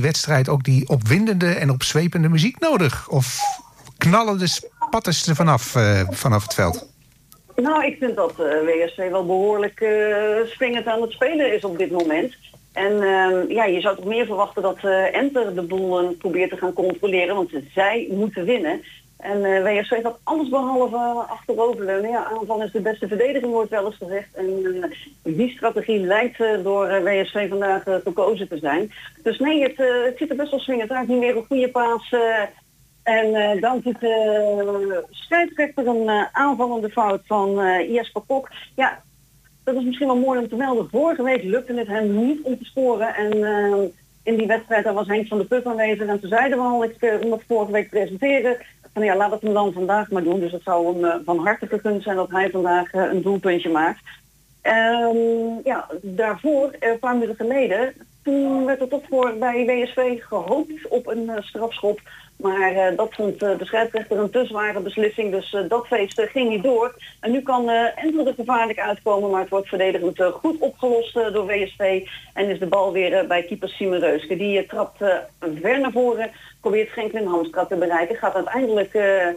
wedstrijd ook die opwindende en opzwepende muziek nodig? Of knallen de spatters er vanaf het veld? Nou, ik vind dat WSV wel behoorlijk swingend aan het spelen is op dit moment. En je zou toch meer verwachten dat Enter de boel probeert te gaan controleren, want zij moeten winnen. En WSV gaat alles behalve achteroverleunen. Ja, aanval is de beste verdediging, wordt wel eens gezegd. En die strategie lijkt door WSV vandaag gekozen te zijn. Dus nee, het ziet er best wel swingend uit. Nu weer een goede paas. En dan ziet de scheidsrechter een aanvallende fout van Jesper Kok. Ja, dat is misschien wel mooi om te melden. Vorige week lukte het hem niet om te scoren. En in die wedstrijd daar was Henk van der Put aanwezig. En toen zeiden we al, ik nog vorige week presenteren. Van ja, laat het hem dan vandaag maar doen. Dus het zou hem van harte gegund zijn dat hij vandaag een doelpuntje maakt. Daarvoor, een paar minuten geleden, toen werd er toch bij WSV gehoopt op een strafschop. Maar dat vond de scheidsrechter een te zware beslissing. Dus dat feest ging niet door. En nu kan Enter er gevaarlijk uitkomen. Maar het wordt verdedigend goed opgelost door WSV. En is de bal weer bij keeper Simon Reuske. Die trapt ver naar voren. Probeert Franklin Hamstra te bereiken. Gaat uiteindelijk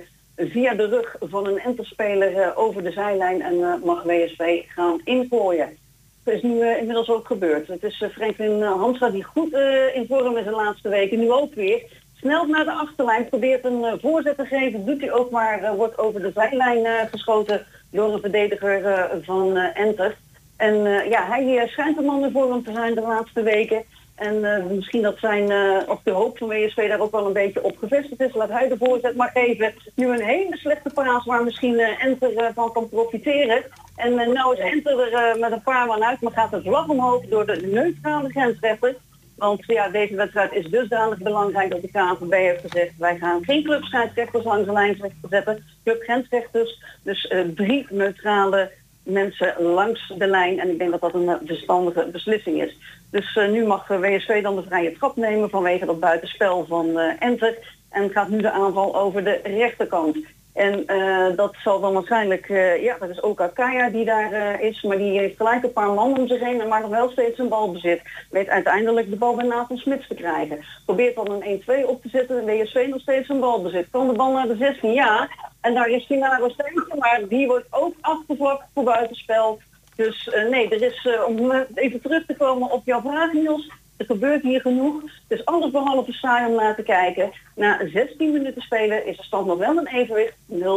via de rug van een Enter-speler over de zijlijn. En mag WSV gaan ingooien. Dat is nu inmiddels ook gebeurd. Het is Franklin Hamstra die goed in vorm is de laatste weken. Nu ook weer. Snel naar de achterlijn, probeert een voorzet te geven. Doet hij ook maar, wordt over de zijlijn geschoten door een verdediger van Enter. En hij schijnt een man in vorm te zijn de laatste weken. En misschien dat op de hoop van WSV daar ook wel een beetje op gevestigd is. Laat hij de voorzet maar geven. Nu een hele slechte paas waar misschien Enter van kan profiteren. En nou is Enter er met een paar man uit, maar gaat de vlag omhoog door de neutrale grensrechter. Want ja, deze wedstrijd is dusdanig belangrijk dat de KNVB heeft gezegd, wij gaan geen clubscheidsrechters langs de lijn zetten, clubgrensrechters, dus 3 neutrale mensen langs de lijn. En ik denk dat dat een verstandige beslissing is. Dus nu mag WSV dan de vrije trap nemen vanwege dat buitenspel van Enter. En gaat nu de aanval over de rechterkant. En dat zal dan waarschijnlijk, dat is ook Kaya die daar is, maar die heeft gelijk een paar man om zich heen en maar nog wel steeds een balbezit. Weet uiteindelijk de bal bij Nathan Smits te krijgen. Probeert dan een 1-2 op te zetten en WSV nog steeds een balbezit. Kan de bal naar de 16? Ja. En daar is Finaro steeds, maar die wordt ook afgevlakt voor buitenspel. Dus er is, om even terug te komen op jouw vraag, Niels, er gebeurt hier genoeg. Het is alles behalve saai om naar te kijken. Na 16 minuten spelen is de stand nog wel een evenwicht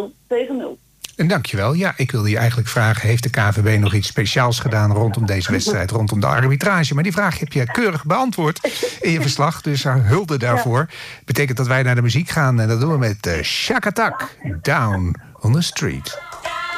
0-0. En dankjewel. Ja, ik wilde je eigenlijk vragen, heeft de KNVB nog iets speciaals gedaan rondom deze wedstrijd, rondom de arbitrage? Maar die vraag heb je keurig beantwoord in je verslag, dus hulde daarvoor. Betekent dat wij naar de muziek gaan en dat doen we met Shakatak, Down on the Street.